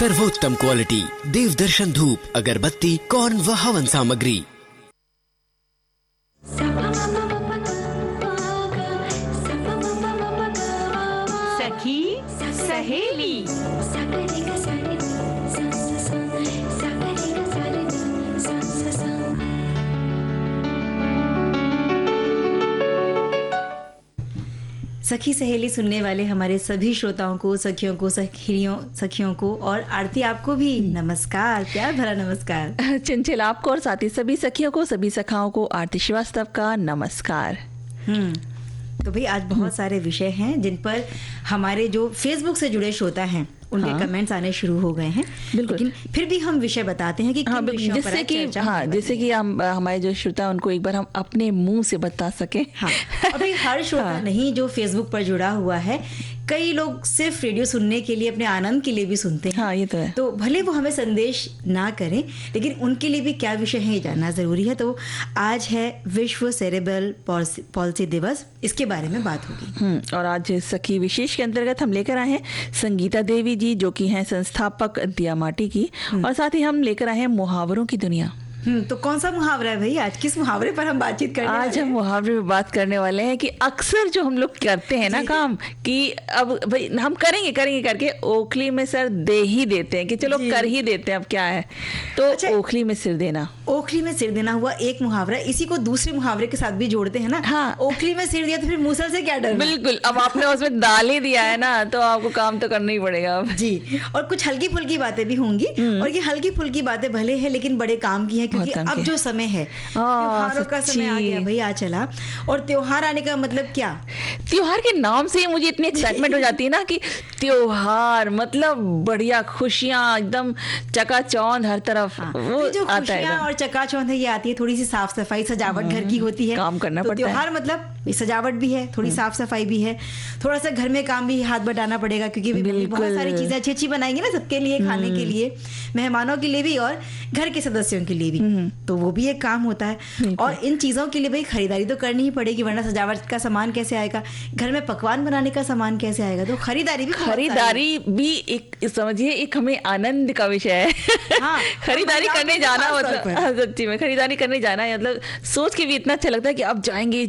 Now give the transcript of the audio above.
सर्वोत्तम क्वालिटी देवदर्शन धूप, अगरबत्ती, कॉर्न व हवन सामग्री। सखी सहेली। सखी सहेली सुनने वाले हमारे सभी श्रोताओं को, सखियों को, सखियों को और आरती आपको भी नमस्कार, प्यार भरा नमस्कार। चंचल आपको और साथ ही सभी सखियों को, सभी सखाओं को आरती श्रीवास्तव का नमस्कार। तो भाई आज बहुत सारे विषय हैं जिन पर हमारे जो फेसबुक से जुड़े श्रोता हैं उनके कमेंट्स आने शुरू हो गए हैं। लेकिन फिर भी हम विषय बताते हैं कि किन विषयों पर जैसे कि हम हमारे जो श्रोता उनको एक बार हम अपने मुंह से बता सके। हाँ, और भाई हर श्रोता नहीं जो फेसबुक पर जुड़ा हुआ है, कई लोग सिर्फ रेडियो सुनने के लिए, अपने आनंद के लिए भी सुनते हैं। हाँ, ये तो है। तो भले वो हमें संदेश ना करें, लेकिन उनके लिए भी क्या विषय है ये जानना जरूरी है। तो आज है विश्व सेरेब्रल पॉल्सी दिवस, इसके बारे में बात होगी। और आज सखी विशेष के अंतर्गत हम लेकर आए हैं संगीता देवी जी, जो कि हैं संस्थापक दिया माटी की, और साथ ही हम लेकर आए हैं मुहावरों की दुनिया। तो कौन सा मुहावरा है भाई? आज किस मुहावरे पर हम बातचीत करने वाले हैं? आज हम मुहावरे में बात करने वाले हैं कि अक्सर जो हम लोग करते हैं ना काम, कि अब भाई हम करेंगे करके ओखली में सर दे ही देते हैं कि चलो कर ही देते हैं, अब क्या है। तो अच्छा, ओखली में सिर देना, ओखली में सिर देना हुआ एक मुहावरा। इसी को दूसरे मुहावरे के साथ भी जोड़ते हैं ना। हाँ, ओखली में सिर दिया तो फिर मूसल से क्या डरना। बिल्कुल, अब आपने उसमें दाल ही दिया है ना, तो आपको काम तो करना ही पड़ेगा अब। जी, और कुछ हल्की फुल्की बातें भी होंगी, और ये हल्की फुल्की बातें भले है लेकिन बड़े काम की है, क्योंकि अब जो समय है त्योहारों का समय आ गया भाई, आ चला। और त्योहार आने का मतलब क्या? त्योहार के नाम से ही मुझे इतनी एक्साइटमेंट हो जाती है ना कि त्योहार मतलब बढ़िया खुशियां, एकदम चकाचौंध हर तरफ। वो जो खुशियां और चकाचौंध है ये आती है, थोड़ी सी साफ सफाई, सजावट घर की होती है, काम करना पड़ता है। त्योहार मतलब सजावट भी है, थोड़ी साफ सफाई भी है, थोड़ा सा घर में काम भी हाथ बटाना पड़ेगा, क्योंकि बहुत सारी चीजें अच्छी अच्छी बनाएंगे ना सबके लिए, खाने के लिए, मेहमानों के लिए भी और घर के सदस्यों के लिए भी, तो वो भी एक काम होता है। और इन चीजों के लिए भाई खरीदारी तो करनी ही पड़ेगी, वरना सजावट का सामान कैसे आएगा, घर में पकवान बनाने का सामान कैसे आएगा। तो खरीदारी भी एक समझिए एक हमें आनंद का विषय है। हाँ, खरीदारी करने जाना, मतलब सच्ची में खरीदारी करने जाना है, मतलब सोच के भी इतना अच्छा लगता है कि अब जाएंगे